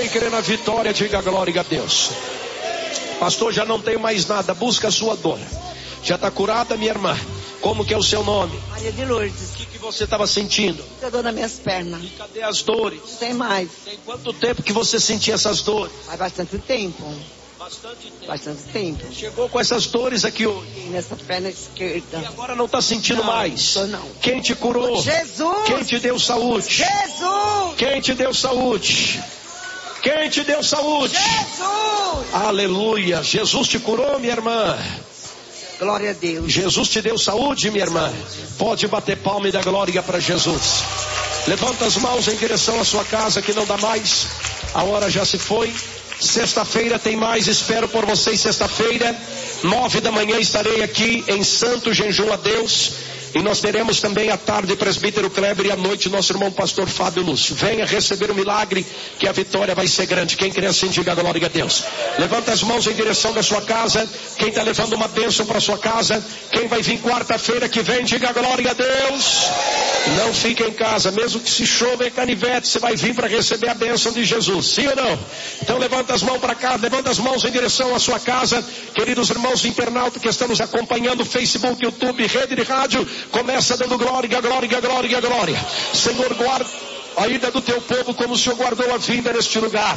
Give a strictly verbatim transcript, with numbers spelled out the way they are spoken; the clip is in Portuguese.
crê na vitória, diga glória a Deus. Pastor, já não tenho mais nada. Busca a sua dor. Já está curada, minha irmã? Como que é o seu nome? Maria de Lourdes. O que, que você estava sentindo? Muita dor nas minhas pernas. E cadê as dores? Não tem mais. Tem quanto tempo que você sentia essas dores? Faz bastante tempo. Bastante tempo. Bastante tempo. Chegou com essas dores aqui hoje. E nessa perna esquerda. E agora não está sentindo não, mais? Tô não. Quem te curou? Jesus! Quem te deu saúde? Jesus! Quem te deu saúde? Quem te deu saúde? Jesus! Aleluia. Jesus te curou, minha irmã. Glória a Deus. Jesus te deu saúde, minha irmã. Pode bater palma e dar glória para Jesus. Levanta as mãos em direção à sua casa, que não dá mais. A hora já se foi. Sexta-feira tem mais, espero por vocês sexta-feira, nove da manhã estarei aqui em Santo Jejum a Deus. E nós teremos também à tarde presbítero Kleber e à noite nosso irmão pastor Fábio Lúcio. Venha receber o milagre, que a vitória vai ser grande. Quem crê assim, diga glória a Deus. Levanta as mãos em direção da sua casa. Quem está levando uma bênção para sua casa. Quem vai vir quarta-feira que vem, diga glória a Deus. Não fique em casa, mesmo que se chova e canivete, você vai vir para receber a bênção de Jesus, sim ou não? Então levanta as mãos para cá, levanta as mãos em direção à sua casa. Queridos irmãos internautas que estão nos acompanhando, Facebook, YouTube, rede de rádio, começa dando glória, glória, glória, glória. Senhor, guarda a ida do teu povo como o Senhor guardou a vinda neste lugar.